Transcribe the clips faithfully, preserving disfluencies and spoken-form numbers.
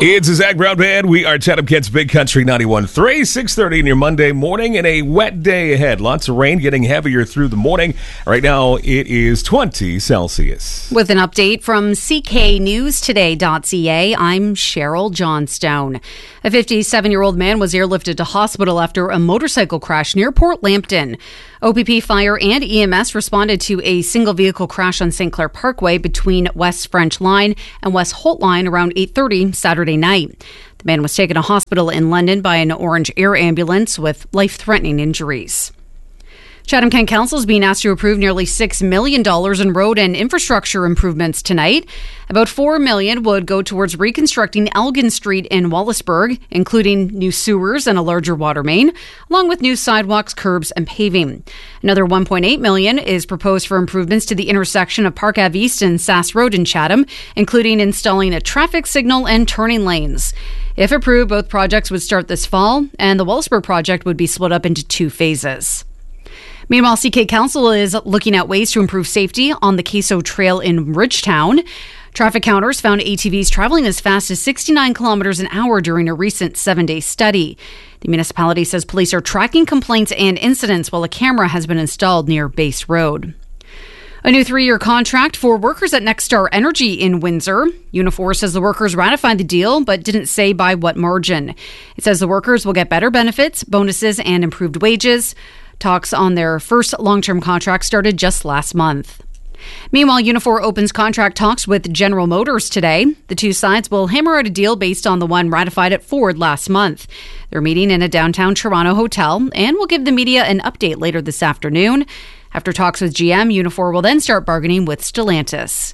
It's a Zach Brown Band. We are Chatham Kent's Big Country ninety-one point three, six thirty in your Monday morning, and a wet day ahead. Lots of rain getting heavier through the morning. Right now, it is twenty Celsius. With an update from C K News Today dot C A, I'm Cheryl Johnstone. A fifty-seven-year-old man was airlifted to hospital after a motorcycle crash near Port Lambton. O P P, Fire, and E M S responded to a single-vehicle crash on Saint Clair Parkway between West French Line and West Holt Line around eight thirty Saturday night. The man was taken to hospital in London by an Orange Air ambulance with life-threatening injuries. Chatham Kent Council is being asked to approve nearly six million dollars in road and infrastructure improvements tonight. About four million dollars would go towards reconstructing Elgin Street in Wallaceburg, including new sewers and a larger water main, along with new sidewalks, curbs, and paving. Another one point eight million dollars is proposed for improvements to the intersection of Park Avenue East and Sass Road in Chatham, including installing a traffic signal and turning lanes. If approved, both projects would start this fall, and the Wallaceburg project would be split up into two phases. Meanwhile, C K Council is looking at ways to improve safety on the Queso Trail in Ridgetown. Traffic counters found A T Vs traveling as fast as sixty-nine kilometers an hour during a recent seven-day study. The municipality says police are tracking complaints and incidents while a camera has been installed near Base Road. A new three-year contract for workers at Nexstar Energy in Windsor. Unifor says the workers ratified the deal, but didn't say by what margin. It says the workers will get better benefits, bonuses, and improved wages. Talks on their first long-term contract started just last month. Meanwhile, Unifor opens contract talks with General Motors today. The two sides will hammer out a deal based on the one ratified at Ford last month. They're meeting in a downtown Toronto hotel and will give the media an update later this afternoon. After talks with G M, Unifor will then start bargaining with Stellantis.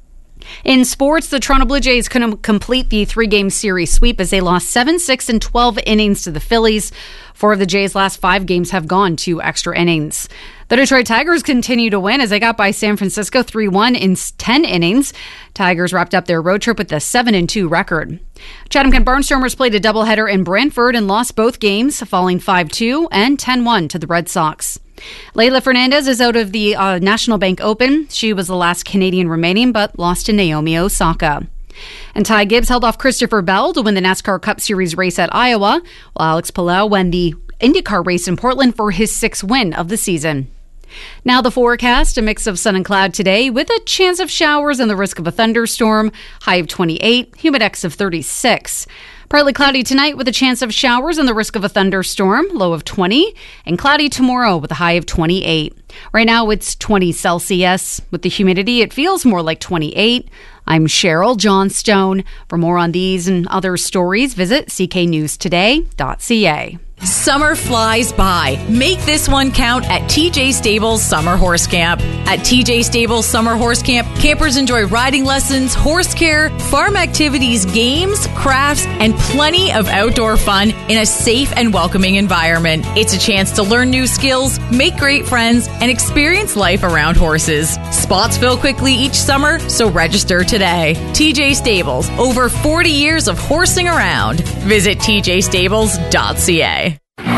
In sports, the Toronto Blue Jays couldn't complete the three-game series sweep as they lost seven, six, and twelve innings to the Phillies. Four of the Jays' last five games have gone to extra innings. The Detroit Tigers continue to win as they got by San Francisco three one in ten innings. Tigers wrapped up their road trip with a seven and two record. Chatham Kent Barnstormers played a doubleheader in Brantford and lost both games, falling five two and ten one to the Red Sox. Leila Fernandez is out of the uh, National Bank Open. She was the last Canadian remaining, but lost to Naomi Osaka. And Ty Gibbs held off Christopher Bell to win the NASCAR Cup Series race at Iowa, while Alex Palou won the IndyCar race in Portland for his sixth win of the season. Now the forecast, a mix of sun and cloud today with a chance of showers and the risk of a thunderstorm, high of twenty-eight, humidex of thirty-six. Partly cloudy tonight with a chance of showers and the risk of a thunderstorm, low of twenty, and cloudy tomorrow with a high of twenty-eight. Right now it's twenty Celsius. With the humidity, it feels more like twenty-eight. I'm Cheryl Johnstone. For more on these and other stories, visit C K News Today dot C A. Summer flies by. Make this one count at T J Stables Summer Horse Camp. At T J Stables Summer Horse Camp, campers enjoy riding lessons, horse care, farm activities, games, crafts, and plenty of outdoor fun in a safe and welcoming environment. It's a chance to learn new skills, make great friends, and experience life around horses. Spots fill quickly each summer, so register today. T J Stables, over forty years of horsing around. Visit T J Stables dot C A.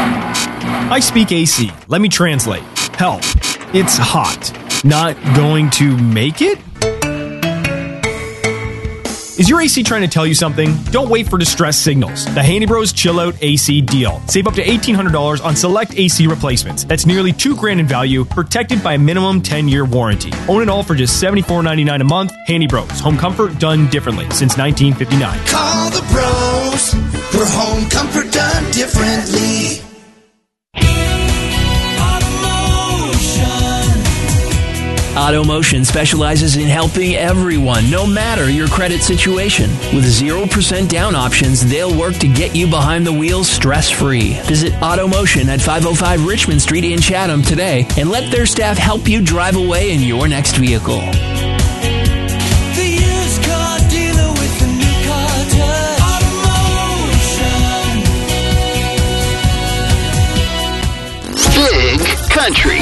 I speak A C. Let me translate. Help. It's hot. Not going to make it? Is your A C trying to tell you something? Don't wait for distress signals. The Handy Bros Chill Out A C deal. Save up to eighteen hundred dollars on select A C replacements. That's nearly two grand in value, protected by a minimum ten-year warranty. Own it all for just seventy-four ninety-nine a month. Handy Bros. Home comfort done differently since nineteen fifty-nine. Call the pros for home comfort done differently. AutoMotion specializes in helping everyone, no matter your credit situation. With zero percent down options, they'll work to get you behind the wheel stress-free. Visit AutoMotion at five oh five Richmond Street in Chatham today and let their staff help you drive away in your next vehicle. The used car dealer with the new car touch. AutoMotion. Big Country